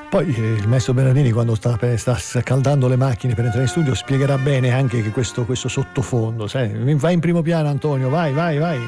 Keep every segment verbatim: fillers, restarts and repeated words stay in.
Poi eh, il maestro Bernardini, quando sta, sta scaldando le macchine per entrare in studio, spiegherà bene anche che questo, questo sottofondo, sai, vai in primo piano Antonio, vai, vai, vai.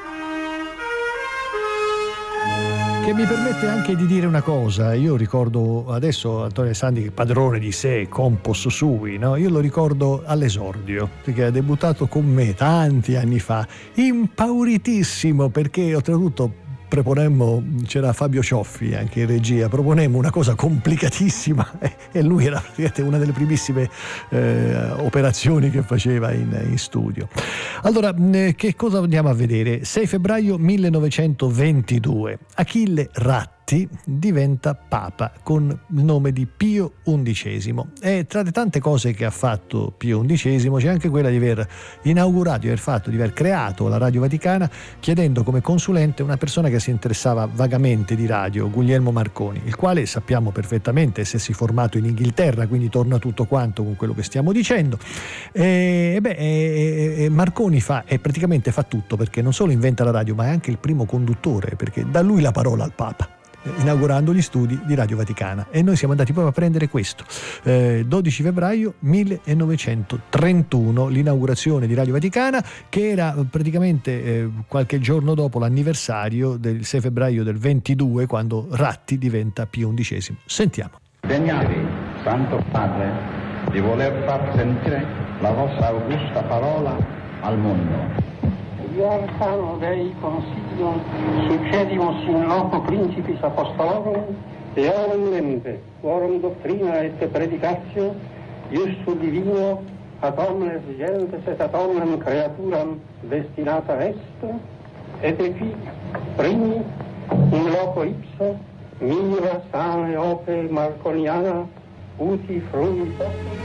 Che mi permette anche di dire una cosa. Io ricordo adesso Antonio Sandi, padrone di sé, compos sui, no? Io lo ricordo all'esordio, perché ha debuttato con me tanti anni fa, impauritissimo, perché oltretutto proponemmo, c'era Fabio Cioffi anche in regia, proponemmo una cosa complicatissima e lui era praticamente una delle primissime eh, operazioni che faceva in, in studio. Allora, che cosa andiamo a vedere? sei febbraio millenovecentoventidue, Achille Ratti diventa papa con il nome di Pio undicesimo, e tra le tante cose che ha fatto Pio undicesimo c'è anche quella di aver inaugurato, di aver fatto, di aver creato la Radio Vaticana, chiedendo come consulente una persona che si interessava vagamente di radio, Guglielmo Marconi, il quale sappiamo perfettamente essersi formato in Inghilterra, quindi torna tutto quanto con quello che stiamo dicendo. E, beh, e, e Marconi fa, e praticamente fa tutto, perché non solo inventa la radio, ma è anche il primo conduttore, perché dà lui la parola al Papa, inaugurando gli studi di Radio Vaticana, e noi siamo andati proprio a prendere questo eh, dodici febbraio millenovecentotrentuno, l'inaugurazione di Radio Vaticana, che era praticamente eh, qualche giorno dopo l'anniversario del sei febbraio del ventidue, quando Ratti diventa Pio undicesimo. Sentiamo. Degnatevi, Santo Padre, di voler far sentire la vostra augusta parola al mondo. Io arcano Dei consiglio, succedimus in loco principis apostolorum, e orum lempe, quorum doctrina et predicatio, iussu divino, ad omnes gentes et ad omnem creaturam destinata est, et equi, primi, in loco ipso, minima sane ope marconiana, uti frui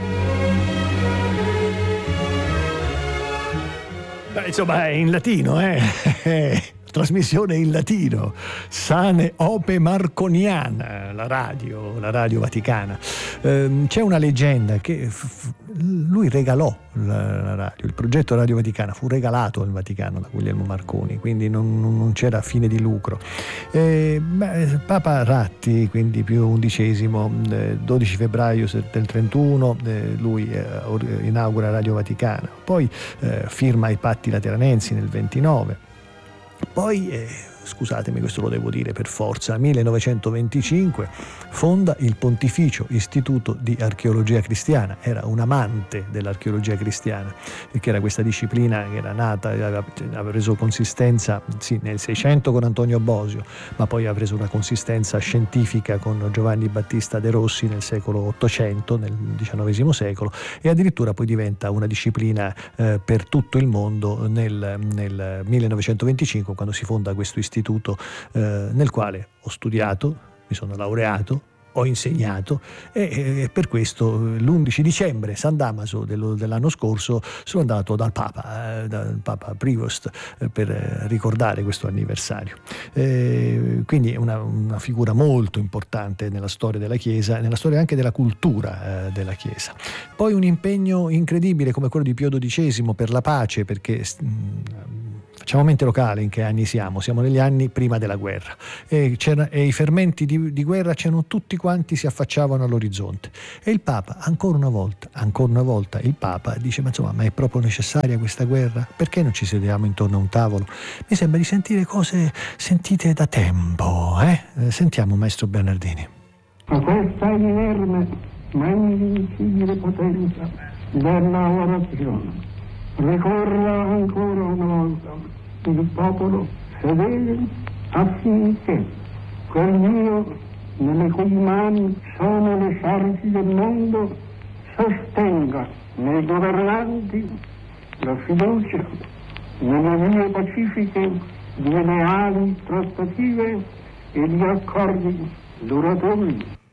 Beh, insomma, è in latino, eh? Trasmissione in latino, Sane Ope Marconiana, la radio, la radio vaticana. Ehm, c'è una leggenda che f- lui regalò la, la radio, il progetto Radio Vaticana fu regalato al Vaticano da Guglielmo Marconi, quindi non, non c'era fine di lucro. E, beh, Papa Ratti, quindi Pio undicesimo, eh, dodici febbraio del trentuno, eh, lui eh, inaugura Radio Vaticana, poi eh, firma i Patti Lateranensi nel ventinove. Poi, eh, scusatemi, questo lo devo dire per forza, millenovecentoventicinque fonda il Pontificio Istituto di Archeologia Cristiana. Era un amante dell'archeologia cristiana, perché era questa disciplina che era nata, aveva, aveva preso consistenza sì, nel Seicento con Antonio Bosio, ma poi ha preso una consistenza scientifica con Giovanni Battista De Rossi nel secolo ottocento, nel diciannovesimo secolo, e addirittura poi diventa una disciplina eh, per tutto il mondo nel, nel millenovecentoventicinque, quando si fonda questo istituto eh, nel quale ho studiato, mi sono laureato, ho insegnato, e, e per questo l'undici dicembre, San Damaso dello, dell'anno scorso, sono andato dal Papa, eh, dal Papa Prevost, eh, per ricordare questo anniversario. Eh, quindi è una, una figura molto importante nella storia della Chiesa, nella storia anche della cultura eh, della Chiesa. Poi un impegno incredibile come quello di Pio dodicesimo per la pace, perché mh, facciamo mente locale in che anni siamo, siamo negli anni prima della guerra, e, e i fermenti di, di guerra c'erano tutti quanti, si affacciavano all'orizzonte, e il Papa ancora una volta, ancora una volta il Papa dice: ma insomma, ma è proprio necessaria questa guerra? Perché non ci sediamo intorno a un tavolo? Mi sembra di sentire cose sentite da tempo, eh? Sentiamo maestro Bernardini. Ma questa inerme ma invincibile potenza della orazione ricorra ancora una volta il popolo fedele, affinché quel Dio nelle cui mani sono le sorti del mondo sostenga nei governanti la fiducia nelle vie pacifiche di leali trattative e di accordi duraturi.